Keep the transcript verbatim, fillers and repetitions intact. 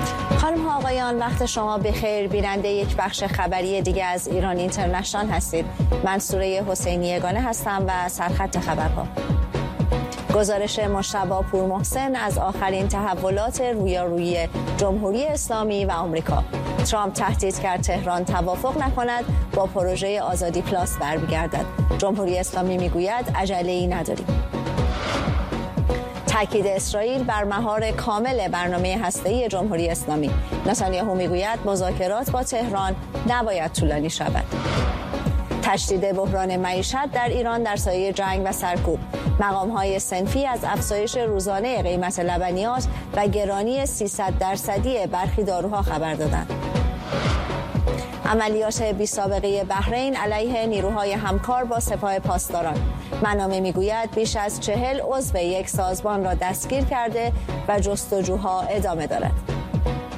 خانم ها آقایان، وقت شما بخیر. بیننده یک بخش خبری دیگه از ایران اینترنشنال هستید. من سوره حسینی یگانه هستم و سرخط خبرها. گزارش مجتبی پورمحسن از آخرین تحولات رویارویی جمهوری اسلامی و آمریکا. ترامپ تهدید کرد تهران توافق نکند با پروژه آزادی پلاس برمیگردد. جمهوری اسلامی میگوید عجله‌ای نداریم. تاکید اسرائیل بر مهار کامل برنامه هسته‌ای جمهوری اسلامی. نتانیاهو میگوید مذاکرات با تهران نباید طولانی شود. تشدید بحران معیشت در ایران در سایه جنگ و سرکوب. مقام‌های صنفی از افزایش روزانه قیمت لبنیات و گرانی سیصد درصدی برخی داروها خبر دادند. عملیات بی سابقه بحرین علیه نیروهای همکار با سپاه پاسداران. منامه میگوید بیش از چهل عضو یک سازمان را دستگیر کرده و جستجوها ادامه دارد.